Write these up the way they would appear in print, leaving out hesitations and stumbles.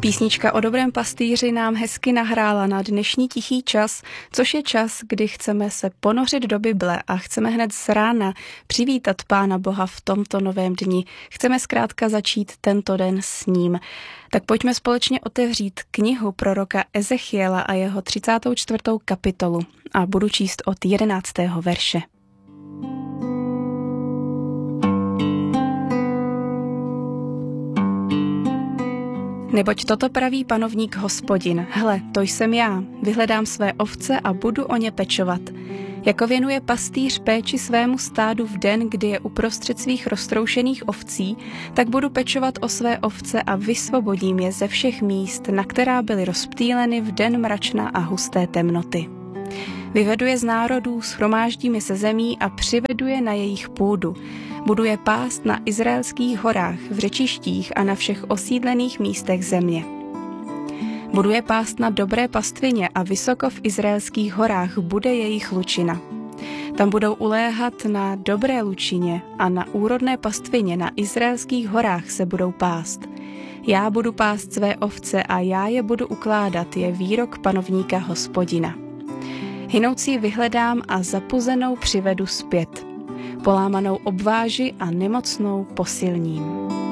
Písnička o dobrém pastýři nám hezky nahrála na dnešní tichý čas, což je čas, kdy chceme se ponořit do Bible a chceme hned z rána přivítat Pána Boha v tomto novém dni. Chceme zkrátka začít tento den s ním. Tak pojďme společně otevřít knihu proroka Ezechiela a jeho 34. kapitolu a budu číst od 11. verše. Neboť toto praví panovník Hospodin. Hle, to jsem já, vyhledám své ovce a budu o ně pečovat. Jako věnuje pastýř péči svému stádu v den, kdy je uprostřed svých roztroušených ovcí, tak budu pečovat o své ovce a vysvobodím je ze všech míst, na která byly rozptýleny v den mračna a husté temnoty. Vyvedu je z národů, shromáždím je se zemí a přivedu je na jejich půdu. Budu je pást na izraelských horách, v řečištích a na všech osídlených místech země. Budu je pást na dobré pastvině a vysoko v izraelských horách bude jejich lučina. Tam budou uléhat na dobré lučině a na úrodné pastvině na izraelských horách se budou pást. Já budu pást své ovce a já je budu ukládat, je výrok panovníka Hospodina. Hynoucí vyhledám a zapuzenou přivedu zpět. Polámanou obváži a nemocnou posilním.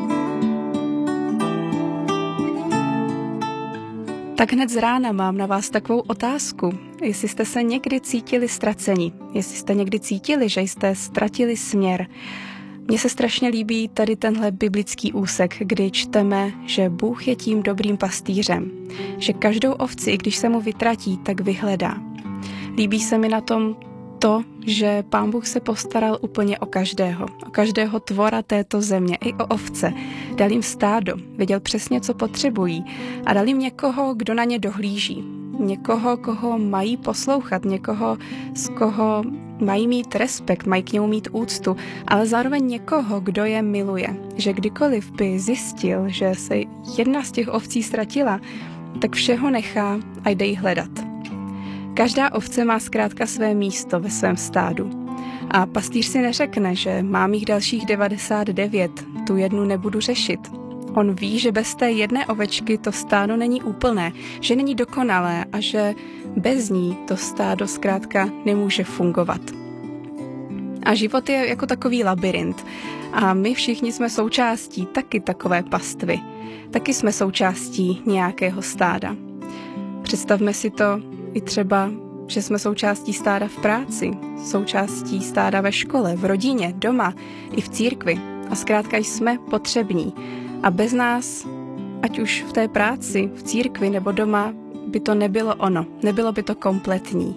Tak hned z rána mám na vás takovou otázku. Jestli jste se někdy cítili ztraceni, jestli jste někdy cítili, že jste ztratili směr. Mně se strašně líbí tady tenhle biblický úsek, kdy čteme, že Bůh je tím dobrým pastýřem, že každou ovci, i když se mu vytratí, tak vyhledá. Líbí se mi na tom to, že Pán Bůh se postaral úplně o každého tvora této země, i o ovce. Dal jim stádo, věděl přesně, co potřebují a dal jim někoho, kdo na ně dohlíží. Někoho, koho mají poslouchat, někoho, z koho mají mít respekt, mají k němu mít úctu, ale zároveň někoho, kdo je miluje. Že kdykoliv by zjistil, že se jedna z těch ovcí ztratila, tak všeho nechá a jde jí hledat. Každá ovce má zkrátka své místo ve svém stádu. A pastýř si neřekne, že mám jich dalších 99, tu jednu nebudu řešit. On ví, že bez té jedné ovečky to stádo není úplné, že není dokonalé a že bez ní to stádo zkrátka nemůže fungovat. A život je jako takový labyrint. A my všichni jsme součástí taky takové pastvy. Taky jsme součástí nějakého stáda. Představme si to i třeba, že jsme součástí stáda v práci, součástí stáda ve škole, v rodině, doma, i v církvi. A zkrátka jsme potřební. A bez nás, ať už v té práci, v církvi nebo doma, by to nebylo ono, nebylo by to kompletní.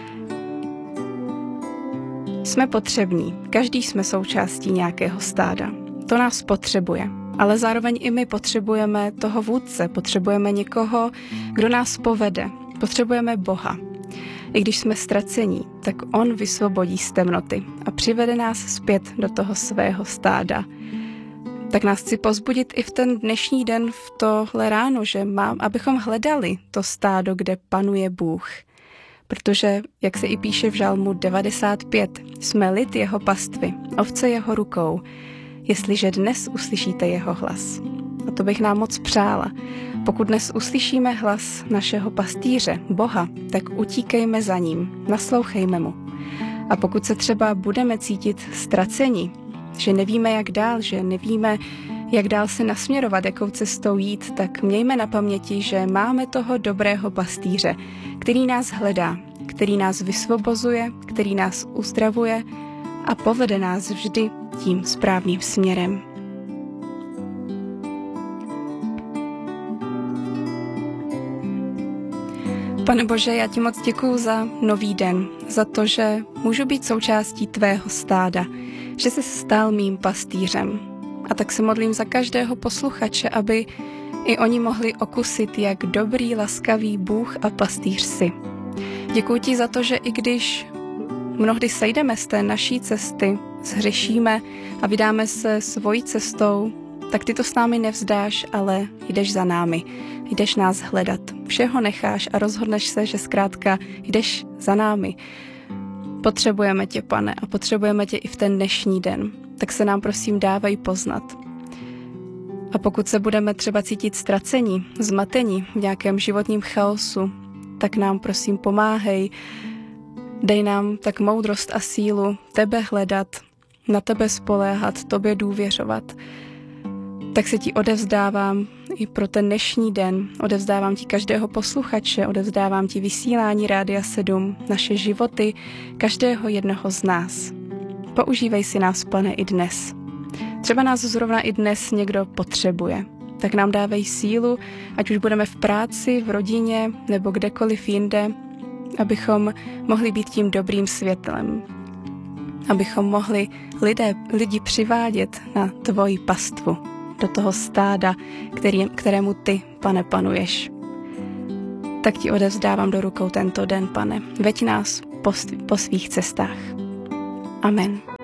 Jsme potřební, každý jsme součástí nějakého stáda. To nás potřebuje. Ale zároveň i my potřebujeme toho vůdce, potřebujeme někoho, kdo nás povede. Potřebujeme Boha. I když jsme ztracení, tak on vysvobodí z temnoty a přivede nás zpět do toho svého stáda. Tak nás chci povzbudit i v ten dnešní den, v tohle ráno, že abychom hledali to stádo, kde panuje Bůh. Protože, jak se i píše v Žalmu 95, jsme lid jeho pastvy, ovce jeho rukou, jestliže dnes uslyšíte jeho hlas. A to bych nám moc přála. Pokud dnes uslyšíme hlas našeho pastýře, Boha, tak utíkejme za ním, naslouchejme mu. A pokud se třeba budeme cítit ztraceni, že nevíme jak dál, že nevíme jak dál se nasměrovat, jakou cestou jít, tak mějme na paměti, že máme toho dobrého pastýře, který nás hledá, který nás vysvobozuje, který nás uzdravuje a povede nás vždy tím správným směrem. Pane Bože, já ti moc děkuju za nový den, za to, že můžu být součástí tvého stáda, že jsi stal mým pastýřem. A tak se modlím za každého posluchače, aby i oni mohli okusit, jak dobrý, laskavý Bůh a pastýř jsi. Děkuji ti za to, že i když mnohdy sejdeme z té naší cesty, zhřešíme a vydáme se svojí cestou, tak ty to s námi nevzdáš, ale jdeš za námi, jdeš nás hledat. Všeho necháš a rozhodneš se, že zkrátka jdeš za námi. Potřebujeme tě, Pane, a potřebujeme tě i v ten dnešní den. Tak se nám prosím dávej poznat. A pokud se budeme třeba cítit ztracení, zmatení v nějakém životním chaosu, tak nám prosím pomáhej, dej nám tak moudrost a sílu tebe hledat, na tebe spoléhat, tobě důvěřovat. Tak se ti odevzdávám i pro ten dnešní den, odevzdávám ti každého posluchače, odevzdávám ti vysílání Rádia 7, naše životy, každého jednoho z nás. Používej si nás, Pane, i dnes. Třeba nás zrovna i dnes někdo potřebuje. Tak nám dávej sílu, ať už budeme v práci, v rodině nebo kdekoliv jinde, abychom mohli být tím dobrým světlem. Abychom mohli lidi přivádět na tvoji pastvu, do toho stáda, kterému ty, Pane, panuješ. Tak ti odevzdávám do rukou tento den, Pane. Veď nás po svých cestách. Amen.